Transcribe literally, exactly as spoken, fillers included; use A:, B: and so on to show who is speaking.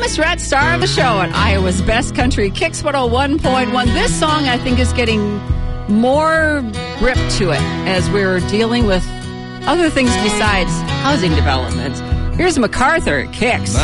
A: Chris Rett, star of the show on Iowa's Best Country, Kicks one oh one point one. This song, I think, is getting more grip to it as we're dealing with other things besides housing developments. Here's MacArthur at Kicks.